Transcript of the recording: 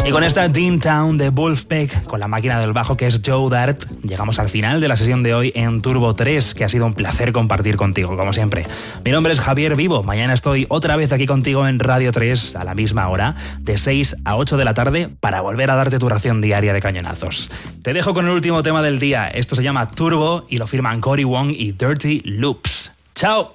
Y con esta Dean Town de Wolfpack, con la máquina del bajo que es Joe Dart, llegamos al final de la sesión de hoy en Turbo 3, que ha sido un placer compartir contigo, como siempre. Mi nombre es Javier Vivo, mañana estoy otra vez aquí contigo en Radio 3 a la misma hora, de 6 a 8 de la tarde, para volver a darte tu ración diaria de cañonazos. Te dejo con el último tema del día, esto se llama Turbo y lo firman Cory Wong y Dirty Loops. ¡Chao!